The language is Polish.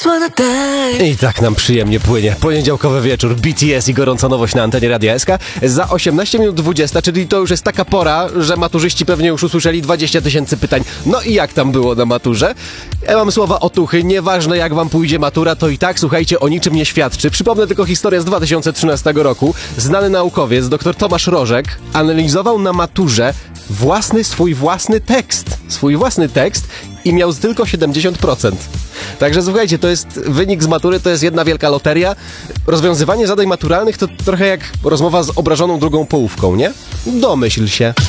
I tak nam przyjemnie płynie. Poniedziałkowy wieczór, BTS i gorąca nowość na antenie Radia SK. Za 18 minut 20, czyli to już jest taka pora, że maturzyści pewnie już usłyszeli 20 000 pytań. No i jak tam było na maturze? Ja mam słowa otuchy, nieważne jak wam pójdzie matura, to i tak, słuchajcie, o niczym nie świadczy. Przypomnę tylko historię z 2013 roku. Znany naukowiec, dr Tomasz Rożek, analizował na maturze swój własny tekst i miał tylko 70%. Także słuchajcie, to jest wynik z matury, to jest jedna wielka loteria. Rozwiązywanie zadań maturalnych to trochę jak rozmowa z obrażoną drugą połówką, nie? Domyśl się.